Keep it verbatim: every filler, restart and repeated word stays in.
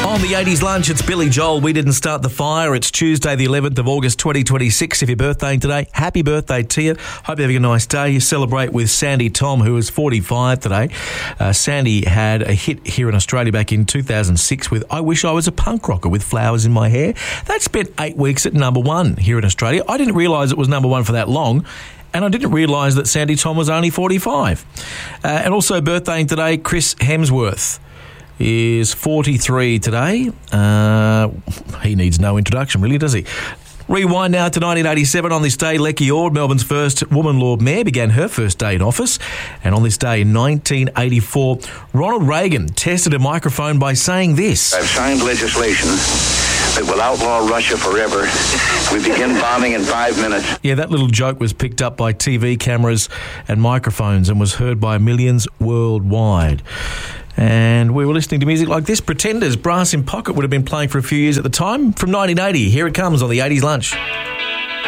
On the eighties Lunch, it's Billy Joel. We didn't start the fire. It's Tuesday, the eleventh of August, twenty twenty-six. If you're birthday today, happy birthday to you. Hope you're having a nice day. You celebrate with Sandy Tom, who is forty-five today. Uh, Sandy had a hit here in Australia back in two thousand six with I Wish I Was a Punk Rocker with Flowers in My Hair. That spent eight weeks at number one here in Australia. I didn't realise it was number one for that long. And I didn't realise that Sandy Tom was only forty-five. Uh, and also birthday today, Chris Hemsworth is forty-three today. Uh, he needs no introduction, really, does he? Rewind now to nineteen eighty-seven. On this day, Lecky Ord, Melbourne's first woman Lord Mayor, began her first day in office. And on this day in nineteen eighty-four, Ronald Reagan tested a microphone by saying this. I've signed legislation that will outlaw Russia forever. We begin bombing in five minutes. Yeah, that little joke was picked up by T V cameras and microphones and was heard by millions worldwide. And we were listening to music like this. Pretenders, Brass in Pocket would have been playing for a few years at the time. From nineteen eighty, here it comes on the eighties Lunch.